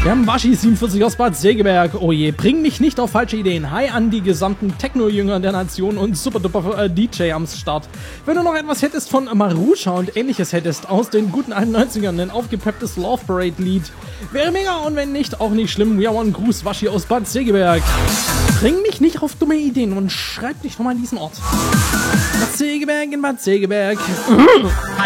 Wir haben Waschi47 aus Bad Segeberg. Oh je, bring mich nicht auf falsche Ideen. Hi an die gesamten Techno-Jünger der Nation und super-duper DJ am Start. Wenn du noch etwas hättest von Marusha und ähnliches hättest aus den guten alten 90ern, ein aufgepepptes Love Parade-Lied, wäre mega und wenn nicht, auch nicht schlimm. We are one Gruß, Waschi aus Bad Segeberg. Bring mich nicht auf dumme Ideen und schreib dich nochmal an diesen Ort. Bad Segeberg in Bad Segeberg.